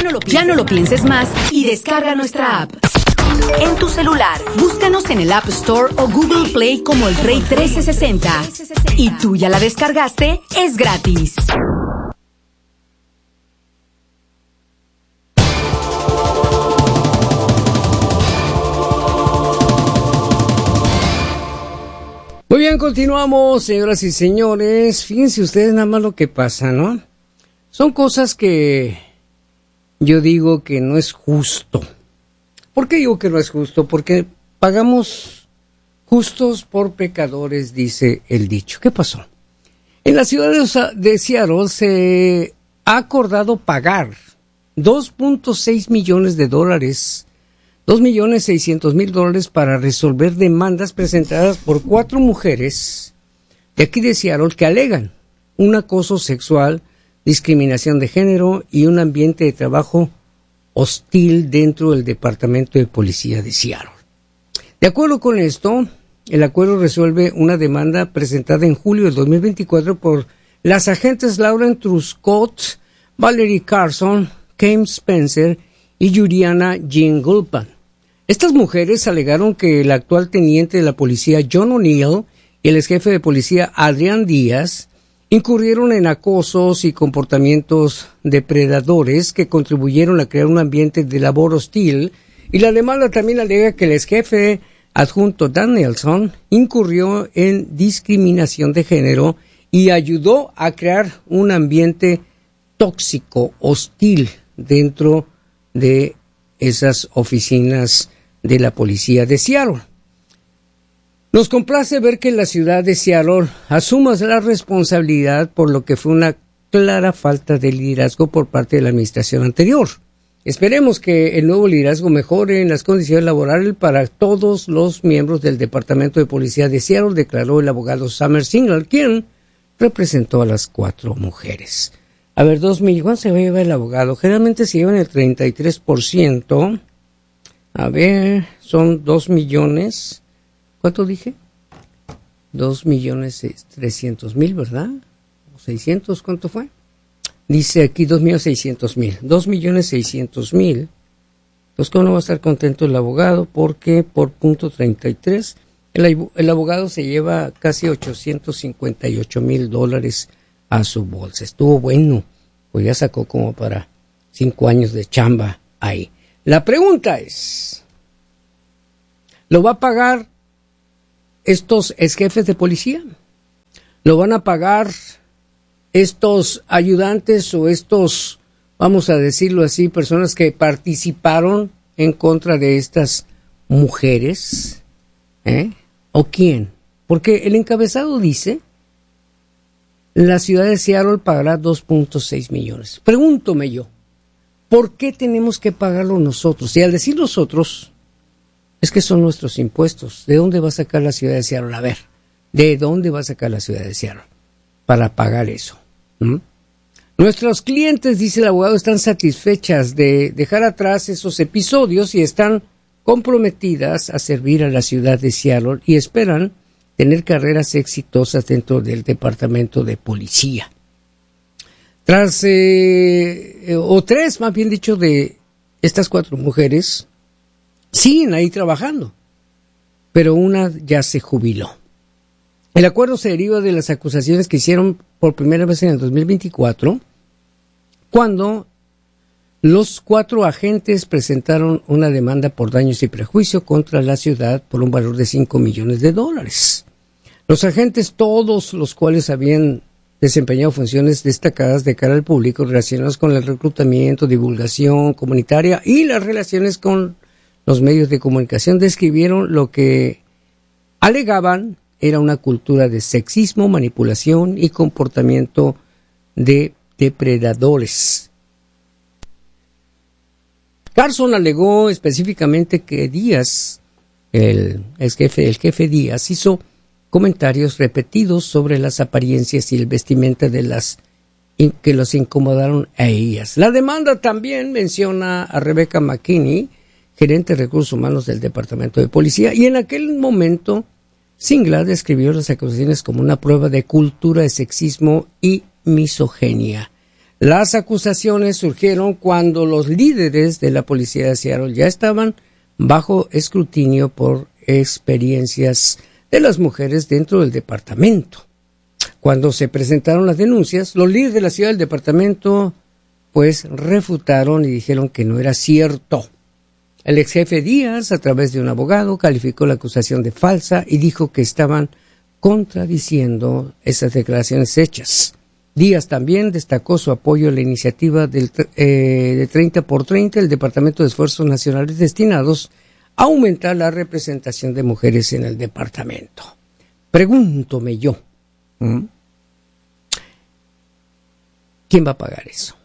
Ya no lo pienses más y descarga nuestra app. En tu celular, búscanos en el App Store o Google Play como El Rey 1360. ¿Y tú ya la descargaste? Es gratis. Muy bien, continuamos, señoras y señores. Fíjense ustedes nada más lo que pasa, ¿no? Son cosas que yo digo que no es justo. ¿Por qué digo que no es justo? Porque pagamos justos por pecadores, dice el dicho. ¿Qué pasó? En la ciudad de Seattle se ha acordado pagar $2.6 millones, $2.600.000 para resolver demandas presentadas por 4 mujeres de aquí de Seattle que alegan un acoso sexual, discriminación de género y un ambiente de trabajo hostil dentro del Departamento de Policía de Seattle. De acuerdo con esto, el acuerdo resuelve una demanda presentada en julio del 2024 por las agentes Lauren Truscott, Valerie Carson, Kim Spencer y Juliana Jean Gulpan. Estas mujeres alegaron que el actual teniente de la policía John O'Neill y el exjefe de policía Adrián Díaz incurrieron en acosos y comportamientos depredadores que contribuyeron a crear un ambiente de labor hostil, y la demanda también alega que el exjefe adjunto Dan Nelson incurrió en discriminación de género y ayudó a crear un ambiente tóxico, hostil dentro de esas oficinas de la policía de Seattle. Nos complace ver que la ciudad de Seattle asuma la responsabilidad por lo que fue una clara falta de liderazgo por parte de la administración anterior. Esperemos que el nuevo liderazgo mejore en las condiciones laborales para todos los miembros del Departamento de Policía de Seattle, declaró el abogado Summer Singler, quien representó a las 4 mujeres. A ver, 2 millones se va a llevar el abogado. Generalmente se llevan el 33%. A ver, son 2 millones. ¿Cuánto dije? 2.300.000, ¿verdad? ¿O 600? ¿Cuánto fue? Dice aquí 2.600.000. 2.600.000. Pues cómo no va a estar contento el abogado, porque por punto 33, el abogado se lleva casi $858,000 a su bolsa. Estuvo bueno, pues ya sacó como para 5 años de chamba ahí. La pregunta es, ¿lo va a pagar estos exjefes de policía? ¿Lo van a pagar estos ayudantes o estos, vamos a decirlo así, personas que participaron en contra de estas mujeres? ¿O quién? Porque el encabezado dice, la ciudad de Seattle pagará 2.6 millones. Pregúntome yo, ¿por qué tenemos que pagarlo nosotros? Y al decir nosotros, es que son nuestros impuestos. ¿De dónde va a sacar la ciudad de Seattle? A ver, ¿de dónde va a sacar la ciudad de Seattle para pagar eso? Nuestros clientes, dice el abogado, están satisfechas de dejar atrás esos episodios y están comprometidas a servir a la ciudad de Seattle y esperan tener carreras exitosas dentro del Departamento de Policía. Tras, tres, más bien dicho, de estas 4 mujeres, siguen ahí trabajando, pero una ya se jubiló. El acuerdo se deriva de las acusaciones que hicieron por primera vez en el 2024, cuando los 4 agentes presentaron una demanda por daños y perjuicio contra la ciudad por un valor de $5 millones. Los agentes, todos los cuales habían desempeñado funciones destacadas de cara al público relacionadas con el reclutamiento, divulgación comunitaria y las relaciones con los medios de comunicación, describieron lo que alegaban era una cultura de sexismo, manipulación y comportamiento de depredadores. Carson alegó específicamente que Díaz, el jefe Díaz, hizo comentarios repetidos sobre las apariencias y el vestimenta de las que los incomodaron a ellas. La demanda también menciona a Rebecca McKinney, gerente de recursos humanos del Departamento de Policía, y en aquel momento Singler describió las acusaciones como una prueba de cultura de sexismo y misoginia. Las acusaciones surgieron cuando los líderes de la policía de Seattle ya estaban bajo escrutinio por experiencias de las mujeres dentro del departamento. Cuando se presentaron las denuncias, los líderes de la ciudad del departamento pues refutaron y dijeron que no era cierto. El ex jefe Díaz, a través de un abogado, calificó la acusación de falsa y dijo que estaban contradiciendo esas declaraciones hechas. Díaz también destacó su apoyo a la iniciativa de 30 por 30 del Departamento de Esfuerzos Nacionales destinados a aumentar la representación de mujeres en el departamento. Pregúntome yo, ¿quién va a pagar eso?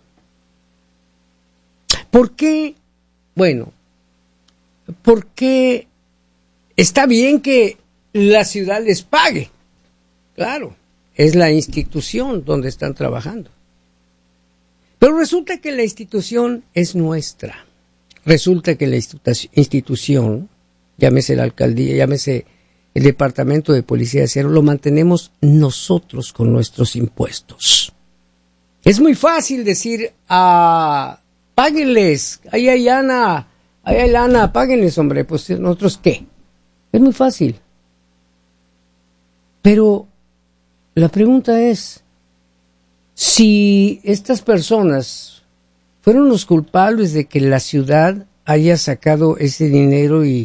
¿Por qué? Bueno, porque está bien que la ciudad les pague, claro. Es la institución donde están trabajando. Pero resulta que la institución es nuestra. Resulta que la institución, llámese la alcaldía, llámese el departamento de policía de Seattle, lo mantenemos nosotros con nuestros impuestos. Es muy fácil decir, páguenles, ahí hay lana, páguenles, hombre, pues nosotros qué. Es muy fácil. Pero la pregunta es, si estas personas fueron los culpables de que la ciudad haya sacado ese dinero y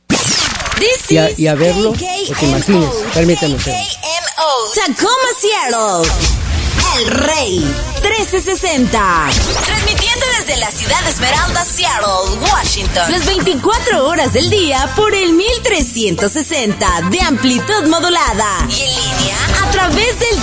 a verlo, pues imagínense, permítanme. Tacoma, Seattle. El Rey 1360. Transmitiendo desde la ciudad de Esmeralda, Seattle, Washington. Las 24 horas del día por el 1360 de amplitud modulada. Y en línea a través del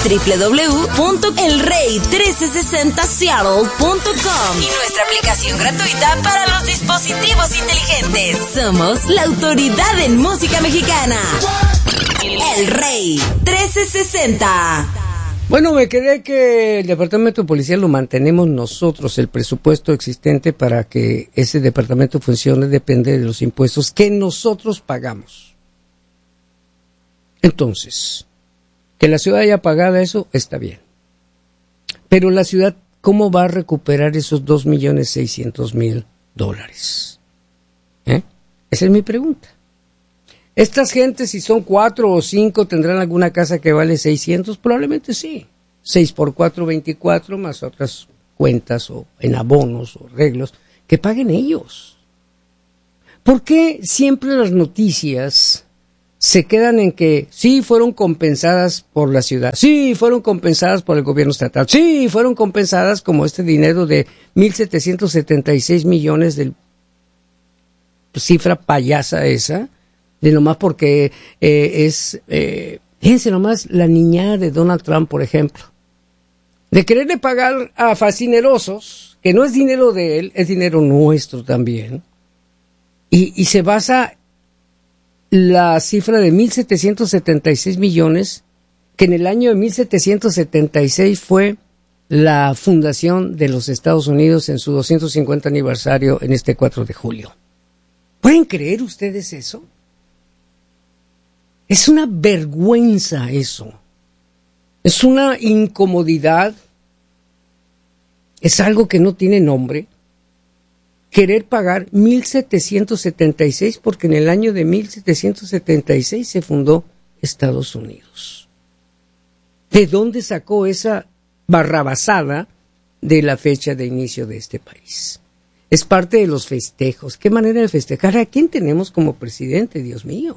www.elrey1360seattle.com. Y nuestra aplicación gratuita para los dispositivos inteligentes. Somos la autoridad en música mexicana. El Rey 1360. Bueno, me quedé que el departamento de policía lo mantenemos nosotros. El presupuesto existente para que ese departamento funcione depende de los impuestos que nosotros pagamos. Entonces, que la ciudad haya pagado eso, está bien. Pero la ciudad, ¿cómo va a recuperar esos $2,600,000? Esa es mi pregunta. Estas gentes, si son 4 o 5, ¿tendrán alguna casa que vale 600? Probablemente sí. 6 por 4, 24, más otras cuentas o en abonos o arreglos, que paguen ellos. ¿Por qué siempre las noticias se quedan en que sí fueron compensadas por la ciudad, sí fueron compensadas por el gobierno estatal, sí fueron compensadas como este dinero de 1,776 millones de cifra payasa esa? De nomás porque fíjense nomás la niñada de Donald Trump, por ejemplo, de quererle pagar a fascinerosos, que no es dinero de él, es dinero nuestro también, y se basa la cifra de 1,776 millones, que en el año de 1776 fue la fundación de los Estados Unidos en su 250 aniversario en este 4 de julio. ¿Pueden creer ustedes eso? Es una vergüenza eso. Es una incomodidad. Es algo que no tiene nombre. Querer pagar 1,776 porque en el año de 1776 se fundó Estados Unidos. ¿De dónde sacó esa barrabasada de la fecha de inicio de este país? Es parte de los festejos. ¿Qué manera de festejar? ¿A quién tenemos como presidente, Dios mío?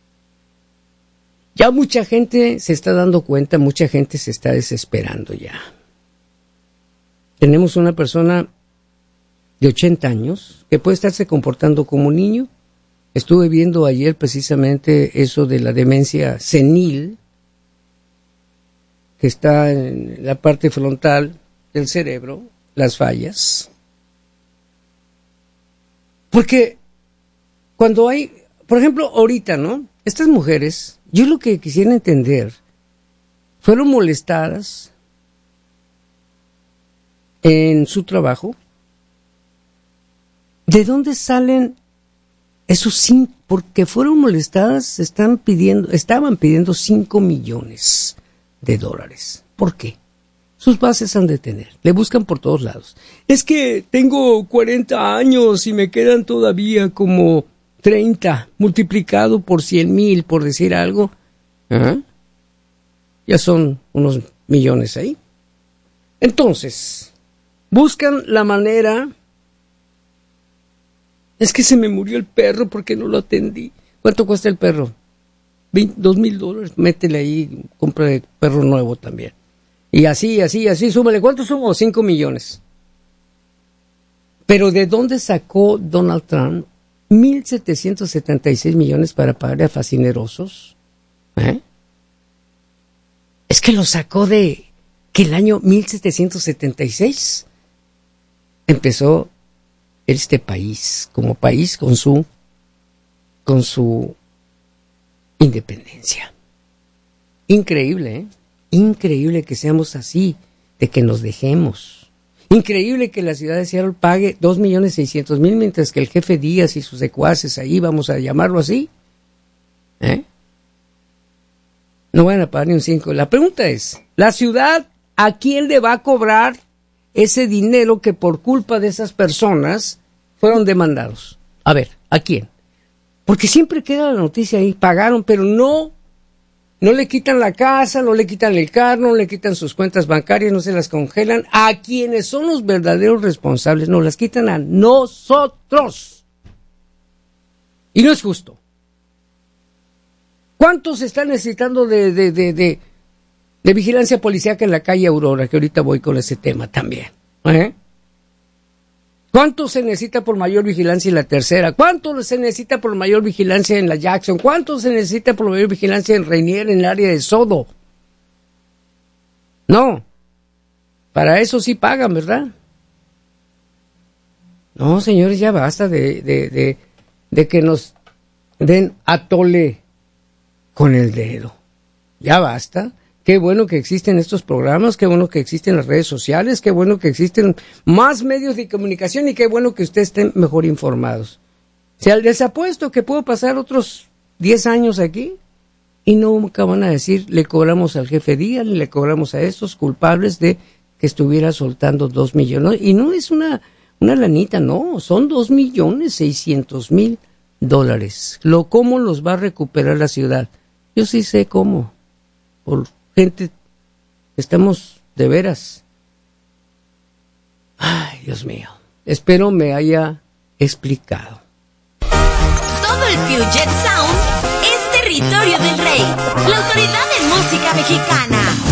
Ya mucha gente se está dando cuenta, mucha gente se está desesperando ya. Tenemos una persona de 80 años que puede estarse comportando como un niño. Estuve viendo ayer precisamente eso de la demencia senil, que está en la parte frontal del cerebro, las fallas. Porque cuando hay, por ejemplo, ahorita, ¿no? Estas mujeres, yo lo que quisiera entender, fueron molestadas en su trabajo. ¿De dónde salen esos 5? Porque fueron molestadas, estaban pidiendo $5 millones. ¿Por qué? sus bases han de tener. Le buscan por todos lados. Es que tengo 40 años y me quedan todavía como 30, multiplicado por 100,000, por decir algo. ¿Ah? Ya son unos millones ahí. Entonces, buscan la manera. Es que se me murió el perro porque no lo atendí. ¿Cuánto cuesta el perro? $2,000. Métele ahí, compra de perro nuevo también. Y así, súmale. ¿Cuánto sumo? 5 millones. Pero ¿de dónde sacó Donald Trump 1,776 millones para pagarle a fascinerosos? Es que lo sacó de que el año 1776 empezó este país, como país con su independencia. Increíble, ¿eh? Increíble que seamos así, de que nos dejemos. Increíble que la ciudad de Seattle pague 2,600,000, mientras que el jefe Díaz y sus secuaces ahí, vamos a llamarlo así, no van a pagar ni un 5. La pregunta es, ¿la ciudad a quién le va a cobrar ese dinero que por culpa de esas personas fueron demandados? A ver, ¿a quién? Porque siempre queda la noticia ahí, pagaron, pero no le quitan la casa, no le quitan el carro, no le quitan sus cuentas bancarias, no se las congelan. A quienes son los verdaderos responsables, nos las quitan a nosotros. Y no es justo. ¿Cuántos están necesitando de vigilancia policíaca en la calle Aurora? Que ahorita voy con ese tema también. ¿Cuánto se necesita por mayor vigilancia en la Tercera? ¿Cuánto se necesita por mayor vigilancia en la Jackson? ¿Cuánto se necesita por mayor vigilancia en Rainier, en el área de Sodo? No. Para eso sí pagan, ¿verdad? No, señores, ya basta de que nos den a tole con el dedo. Ya basta. Qué bueno que existen estos programas, qué bueno que existen las redes sociales, qué bueno que existen más medios de comunicación y qué bueno que ustedes estén mejor informados. Les apuesto que puedo pasar otros 10 años aquí y nunca van a decir, le cobramos al jefe Díaz, le cobramos a estos culpables de que estuviera soltando 2 millones. Y no es una lanita, no, son 2,600,000 ¿Cómo los va a recuperar la ciudad? Yo sí sé cómo. Por gente, estamos de veras. Ay, Dios mío. Espero me haya explicado. Todo el Puget Sound es territorio del rey, la autoridad en música mexicana.